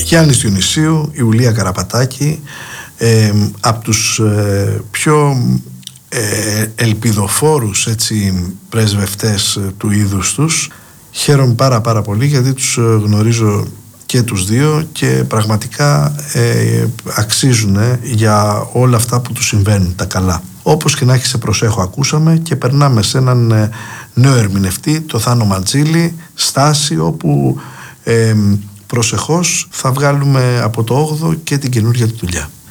Γιάννης Διονυσίου, Ιουλία Καραπατάκη, από τους πιο ελπιδοφόρους πρεσβευτές του είδους τους. Χαίρομαι πάρα πολύ γιατί τους γνωρίζω και τους δύο και πραγματικά αξίζουν για όλα αυτά που τους συμβαίνουν τα καλά. Όπως και να έχει, σε προσέχω ακούσαμε και περνάμε σε έναν νέο ερμηνευτή, το Θάνο Μαντζήλη, στάση όπου προσεχώς θα βγάλουμε από το 8ο και την καινούργια του δουλειά.